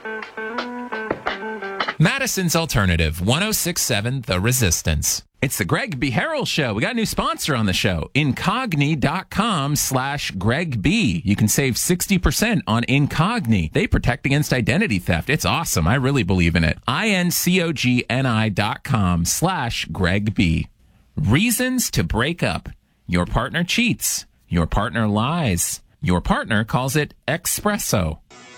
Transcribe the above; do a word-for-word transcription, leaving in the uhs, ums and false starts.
Madison's Alternative, one oh six point seven The Resistance. It's the Greg B. Harrell Show. We got a new sponsor on the show, Incogni.com slash Greg B. You can save sixty percent on Incogni. They protect against identity theft. It's awesome. I really believe in it. I-N-C-O-G-N-I dot com slash Greg B. Reasons to break up. Your partner cheats. Your partner lies. Your partner calls it espresso.